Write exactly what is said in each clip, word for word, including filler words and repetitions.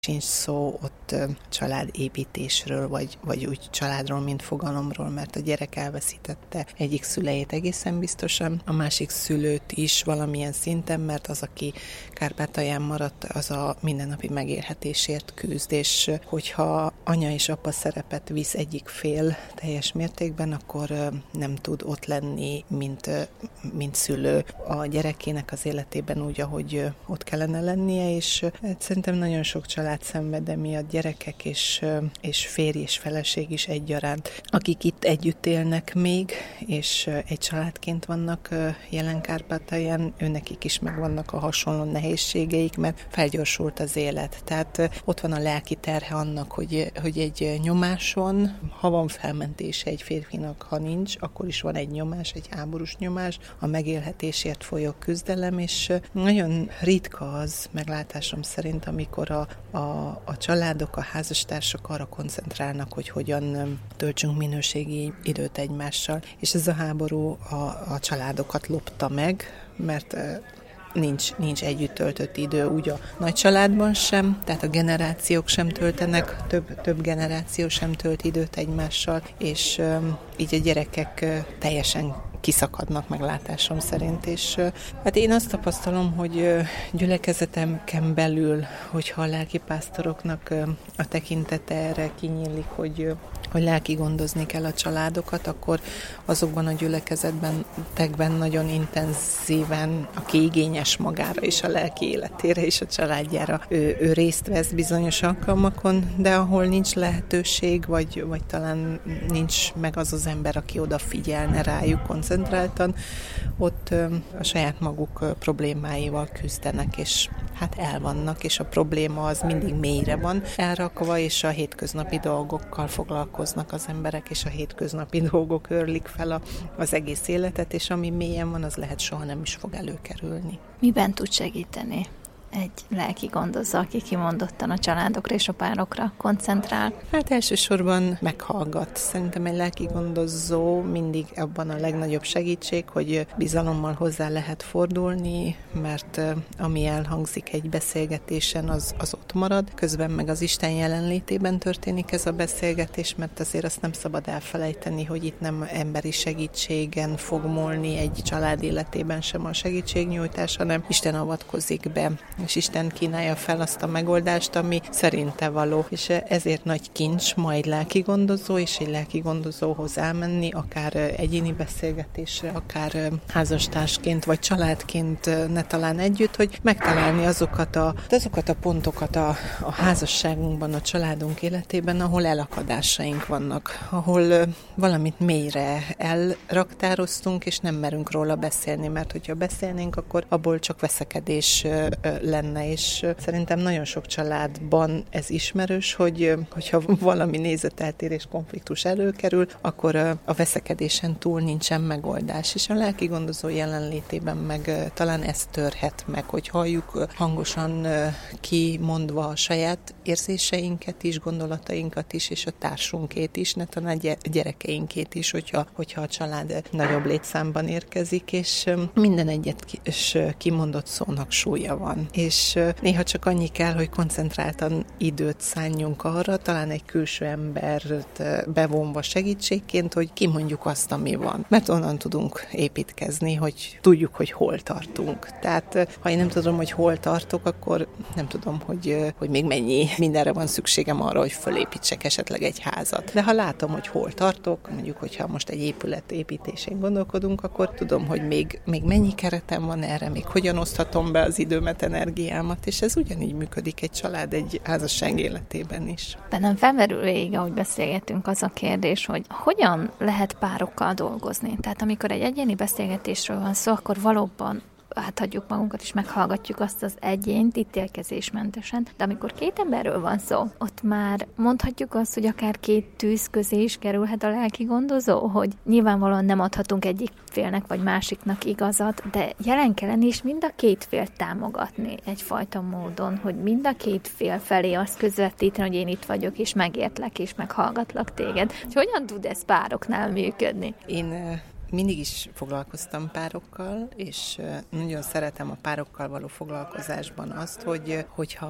sincs szó ott családépítésről, vagy, vagy úgy családról, mint fogalomról, mert a gyerek elveszítette egyik szüleit egészen biztosan, a másik szülőt is valamilyen szinten, mert az, aki Kárpátalján maradt, az a mindennapi megélhetésért küzd, és hogyha anya és apa szerepet visz egyik fél teljes mértékben, akkor nem tud ott lenni, mint, mint szülő a gyerekének az életében úgy, ahogy ott kellene lennie, és szerintem nagyon sok család szenved emiatt, gyerekek és, és férj és feleség is egyaránt, akik itt együtt élnek még, és egy családként vannak jelen Kárpátalján, őnekik is megvannak a hasonló nehézségeik, mert felgyorsult az élet. Tehát ott van a lelki terhe annak, hogy, hogy egy nyomáson, ha van felmentése egy férfinak, ha nincs, akkor is van egy nyomás, egy háborús nyomás, a megélhetésért folyó küzdelem, és nagyon ritka az, meglátásom szerint, amikor a, a A, a családok, a házastársak arra koncentrálnak, hogy hogyan töltsünk minőségi időt egymással. És ez a háború a, a családokat lopta meg, mert nincs, nincs együtt töltött idő úgy a nagy családban sem, tehát a generációk sem töltenek, több, több generáció sem tölt időt egymással, és így a gyerekek teljesen kiszakadnak meglátásom szerint, és hát én azt tapasztalom, hogy gyülekezetemken belül, hogyha a lelkipásztoroknak a tekintete erre kinyílik, hogy, hogy lelki gondozni kell a családokat, akkor azokban a gyülekezetben tekben nagyon intenzíven, aki igényes magára és a lelki életére és a családjára, ő, ő részt vesz bizonyos alkalmakon, de ahol nincs lehetőség, vagy, vagy talán nincs meg az az ember, aki odafigyelne rájuk koncentráltan, ott a saját maguk problémáival küzdenek, és hát elvannak, és a probléma az mindig mélyre van elrakva, és a hétköznapi dolgokkal foglalkoznak az emberek, és a hétköznapi dolgok őrlik fel a, az egész életet, és ami mélyen van, az lehet soha nem is fog előkerülni. Miben tud segíteni egy lelki gondozó, aki kimondottan a családokra és a párokra koncentrál? Hát elsősorban meghallgat. Szerintem egy lelki gondozó mindig abban a legnagyobb segítség, hogy bizalommal hozzá lehet fordulni, mert ami elhangzik egy beszélgetésen, az, az ott marad. Közben meg az Isten jelenlétében történik ez a beszélgetés, mert azért azt nem szabad elfelejteni, hogy itt nem emberi segítségen fog múlni egy család életében sem a segítségnyújtás, hanem Isten avatkozik be, és Isten kínálja fel azt a megoldást, ami szerinte való. És ezért nagy kincs ma egy lelki gondozó, és egy lelki gondozóhoz elmenni, akár egyéni beszélgetésre, akár házastársként, vagy családként ne talán együtt, hogy megtalálni azokat a, azokat a pontokat a, a házasságunkban, a családunk életében, ahol elakadásaink vannak, ahol valamit mélyre elraktároztunk, és nem merünk róla beszélni, mert hogyha beszélnénk, akkor abból csak veszekedés lenne, és szerintem nagyon sok családban ez ismerős, hogy hogyha valami nézeteltérés, konfliktus előkerül, akkor a veszekedésen túl nincsen megoldás, és a lelki gondozó jelenlétében meg talán ez törhet meg, hogy halljuk hangosan kimondva a saját érzéseinket is, gondolatainkat is, és a társunkét is, ne talán a gyerekeinkét is, hogyha, hogyha a család nagyobb létszámban érkezik, és minden egyet és kimondott szónak súlya van. És néha csak annyi kell, hogy koncentráltan időt szánjunk arra, talán egy külső embert bevonva segítségként, hogy kimondjuk azt, ami van. Mert onnan tudunk építkezni, hogy tudjuk, hogy hol tartunk. Tehát ha én nem tudom, hogy hol tartok, akkor nem tudom, hogy, hogy még mennyi mindenre van szükségem arra, hogy fölépítsek esetleg egy házat. De ha látom, hogy hol tartok, mondjuk, hogyha most egy épület építésén gondolkodunk, akkor tudom, hogy még, még mennyi keretem van erre, még hogyan oszthatom be az időmet, energiámat, és ez ugyanígy működik egy család, egy házasság életében is. Bennem felmerül végig, ahogy beszélgetünk, az a kérdés, hogy hogyan lehet párokkal dolgozni. Tehát amikor egy egyéni beszélgetésről van szó, akkor valóban áthagyjuk magunkat, és meghallgatjuk azt az egyént ítélkezésmentesen. De amikor két emberről van szó, ott már mondhatjuk azt, hogy akár két tűz közé is kerülhet a lelki gondozó, hogy nyilvánvalóan nem adhatunk egyik félnek vagy másiknak igazat, de jelen kell lenni is mind a két félt támogatni egyfajta módon, hogy mind a két fél felé azt közvetíteni, hogy én itt vagyok, és megértlek, és meghallgatlak téged. És hogyan tud ez pároknál működni? Én mindig is foglalkoztam párokkal, és nagyon szeretem a párokkal való foglalkozásban azt, hogy hogyha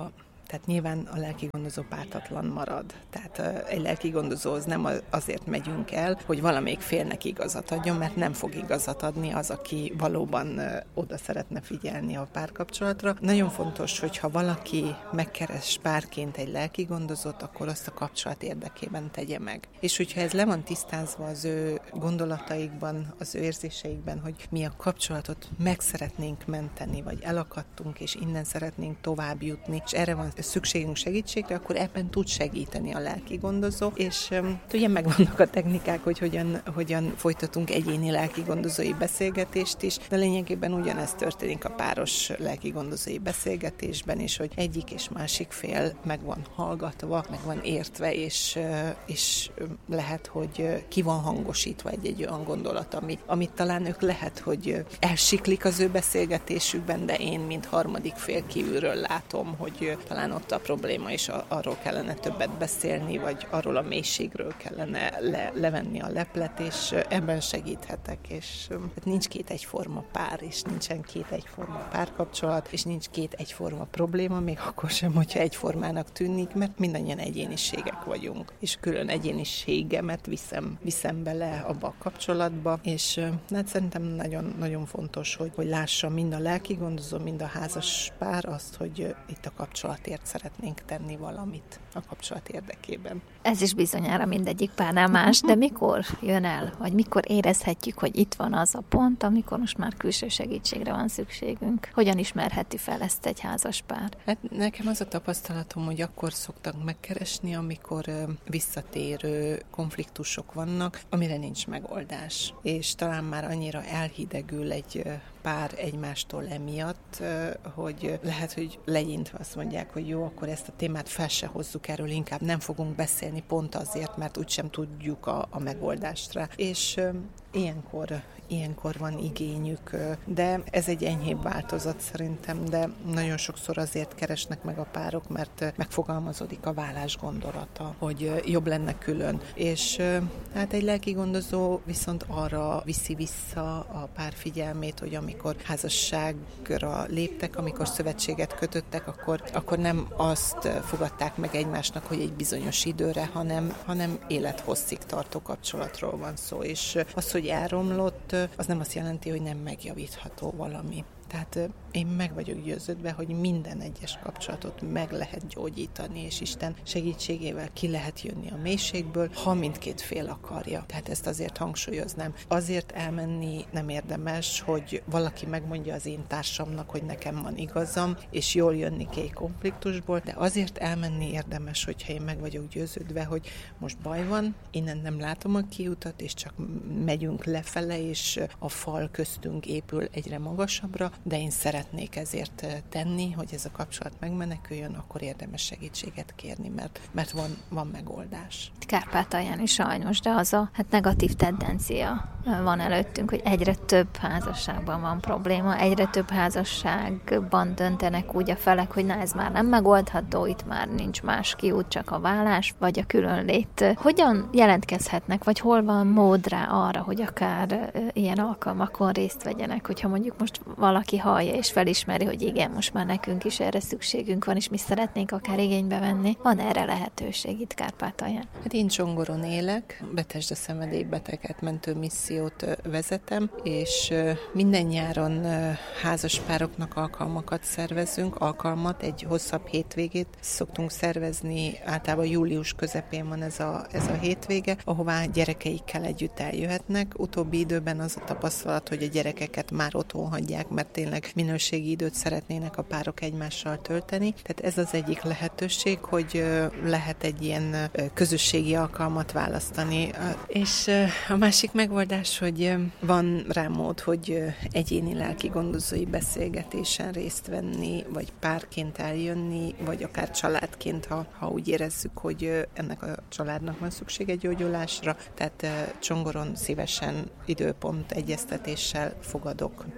Tehát nyilván a lelkigondozó pártatlan marad. Tehát egy lelkigondozóhoz nem azért megyünk el, hogy valamelyik félnek igazat adjon, mert nem fog igazat adni az, aki valóban oda szeretne figyelni a párkapcsolatra. Nagyon fontos, hogyha valaki megkeres párként egy lelkigondozót, akkor azt a kapcsolat érdekében tegye meg. És hogyha ez le van tisztázva az ő gondolataikban, az ő érzéseikben, hogy mi a kapcsolatot meg szeretnénk menteni, vagy elakadtunk, és innen szeretnénk tovább jutni, és erre van szükségünk segítségre, akkor ebben tud segíteni a lelkigondozó, és um, ugye megvannak a technikák, hogy hogyan, hogyan folytatunk egyéni lelkigondozói beszélgetést is, de lényegében ugyanezt történik a páros lelkigondozói beszélgetésben is, hogy egyik és másik fél meg van hallgatva, meg van értve, és, és lehet, hogy ki van hangosítva egy-egy olyan gondolat, ami, amit talán ők lehet, hogy elsiklik az ő beszélgetésükben, de én, mint harmadik fél kívülről látom, hogy talán ott a probléma, és arról kellene többet beszélni, vagy arról a mélységről kellene le, levenni a leplet, és ebben segíthetek, és hát nincs két egyforma pár, és nincsen két egyforma párkapcsolat, és nincs két egyforma probléma, még akkor sem, hogyha egyformának tűnik, mert mindannyian egyéniségek vagyunk, és külön egyéniségemet viszem, viszem bele abba a kapcsolatba, és hát szerintem nagyon, nagyon fontos, hogy, hogy lássa mind a lelkigondozó, mind a házas pár azt, hogy itt a kapcsolatért szeretnénk tenni valamit a kapcsolat érdekében. Ez is bizonyára mindegyik párnál más, de mikor jön el, vagy mikor érezhetjük, hogy itt van az a pont, amikor most már külső segítségre van szükségünk? Hogyan ismerheti fel ezt egy házas pár? Hát nekem az a tapasztalatom, hogy akkor szoktak megkeresni, amikor visszatérő konfliktusok vannak, amire nincs megoldás. És talán már annyira elhidegül egy pár egymástól emiatt, hogy lehet, hogy legyintve azt mondják, hogy jó, akkor ezt a témát fel se hozzuk, erről inkább nem fogunk beszélni pont azért, mert úgysem tudjuk a, a megoldást rá. És ilyenkor, ilyenkor van igényük, de ez egy enyhébb változat szerintem, de nagyon sokszor azért keresnek meg a párok, mert megfogalmazódik a válás gondolata, hogy jobb lenne külön. És hát egy lelkigondozó viszont arra viszi vissza a pár figyelmét, hogy amikor házasságra léptek, amikor szövetséget kötöttek, akkor, akkor nem azt fogadták meg egymásnak, hogy egy bizonyos időre, hanem, hanem élethosszig tartó kapcsolatról van szó. És az, hogy elromlott, az nem azt jelenti, hogy nem megjavítható valami. Tehát én meg vagyok győződve, hogy minden egyes kapcsolatot meg lehet gyógyítani, és Isten segítségével ki lehet jönni a mélységből, ha mindkét fél akarja. Tehát ezt azért hangsúlyoznám. Azért elmenni nem érdemes, hogy valaki megmondja az én társamnak, hogy nekem van igazam, és jól jönni ki egy konfliktusból, de azért elmenni érdemes, hogyha én meg vagyok győződve, hogy most baj van, innen nem látom a kiutat, és csak megyünk lefele, és a fal köztünk épül egyre magasabbra, de én szeretnék ezért tenni, hogy ez a kapcsolat megmeneküljön, akkor érdemes segítséget kérni, mert, mert van, van megoldás. Kárpátalján is sajnos, de az a hát negatív tendencia van előttünk, hogy egyre több házasságban van probléma, egyre több házasságban döntenek úgy a felek, hogy na ez már nem megoldható, itt már nincs más kiút, csak a válás, vagy a különlét. Hogyan jelentkezhetnek, vagy hol van mód rá arra, hogy akár ilyen alkalmakon részt vegyenek, hogyha mondjuk most valaki hallja és felismeri, hogy igen, most már nekünk is erre szükségünk van, és mi szeretnénk akár igénybe venni. Van erre lehetőség itt Kárpátalján? Hát én Csongoron élek, Betesda szenvedélybeteget mentő missziót vezetem, és minden nyáron házaspároknak alkalmakat szervezünk, alkalmat, egy hosszabb hétvégét szoktunk szervezni, általában július közepén van ez a, ez a hétvége, ahová gyerekeikkel együtt eljöhetnek. Utóbbi időben az a tapasztalat, hogy a gyerekeket már otthon hagyják, mert tényleg minőségi időt szeretnének a párok egymással tölteni. Tehát ez az egyik lehetőség, hogy lehet egy ilyen közösségi alkalmat választani. És a másik megoldás, hogy van rá mód, hogy egyéni lelkigondozói beszélgetésen részt venni, vagy párként eljönni, vagy akár családként, ha, ha úgy érezzük, hogy ennek a családnak van szüksége gyógyulásra. Tehát Csongoron szívesen időpont egyeztetéssel fogadok